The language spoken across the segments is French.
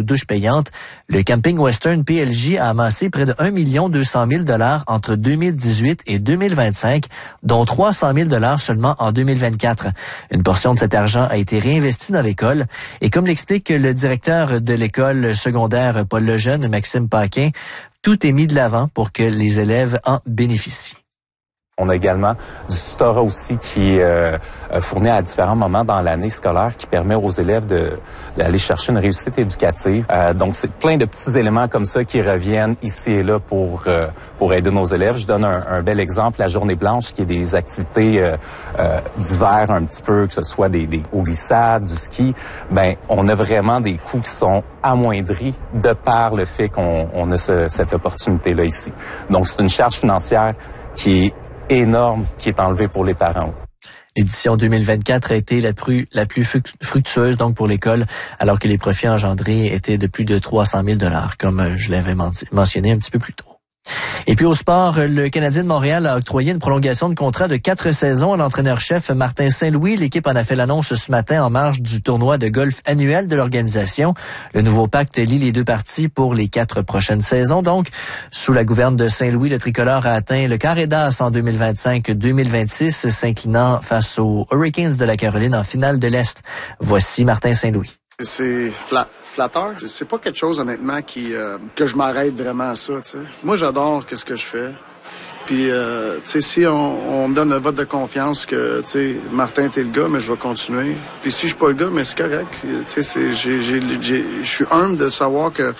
aux douches payantes. Le camping Western PLJ a amassé près de 1 200 000 $ entre 2018 et 2025, dont 300 000 $ seulement en 2024. Une portion de cet argent a été réinvestie dans l'école. Et comme l'explique le directeur de l'école secondaire Paul Lejeune, Maxime Paquin, tout est mis de l'avant pour que les élèves en bénéficient. On a également du tutorat aussi qui est fourni à différents moments dans l'année scolaire qui permet aux élèves d'aller chercher une réussite éducative. Donc, c'est plein de petits éléments comme ça qui reviennent ici et là pour aider nos élèves. Je donne un bel exemple, la journée blanche, qui est des activités d'hiver un petit peu, que ce soit des glissades, du ski. Ben, on a vraiment des coûts qui sont amoindris de par le fait qu'on a cette opportunité-là ici. Donc, c'est une charge financière qui est énorme qui est enlevé pour les parents. L'édition 2024 a été la plus fructueuse donc pour l'école, alors que les profits engendrés étaient de plus de 300 000 $, comme je l'avais mentionné un petit peu plus tôt. Et puis au sport, le Canadien de Montréal a octroyé une prolongation de contrat de 4 saisons à l'entraîneur-chef Martin Saint-Louis. L'équipe en a fait l'annonce ce matin en marge du tournoi de golf annuel de l'organisation. Le nouveau pacte lie les deux parties pour les 4 prochaines saisons. Donc, sous la gouverne de Saint-Louis, le tricolore a atteint le carré d'as en 2025-2026, s'inclinant face aux Hurricanes de la Caroline en finale de l'Est. Voici Martin Saint-Louis. C'est flatteur. C'est pas quelque chose, honnêtement, que je m'arrête vraiment à ça, tu sais. Moi, j'adore qu'est-ce que je fais. Puis, tu sais, si on me donne un vote de confiance que, tu sais, Martin, t'es le gars, mais je vais continuer. Puis si je suis pas le gars, mais c'est correct. Tu sais, je suis humble de savoir que...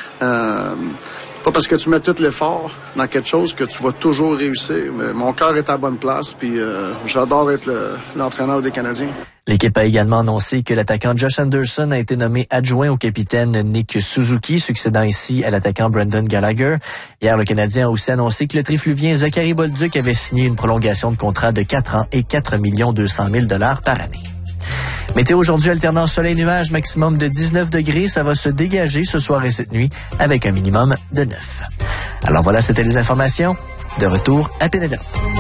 pas parce que tu mets tout l'effort dans quelque chose que tu vas toujours réussir. Mais mon cœur est à la bonne place, puis j'adore être l'entraîneur des Canadiens. L'équipe a également annoncé que l'attaquant Josh Anderson a été nommé adjoint au capitaine Nick Suzuki, succédant ici à l'attaquant Brendan Gallagher. Hier, le Canadien a aussi annoncé que le trifluvien Zachary Bolduc avait signé une prolongation de contrat de 4 ans et 4 200 000 $ par année. Météo aujourd'hui, alternance soleil-nuage, maximum de 19 degrés. Ça va se dégager ce soir et cette nuit avec un minimum de 9. Alors voilà, c'était les informations. De retour à Pénélope.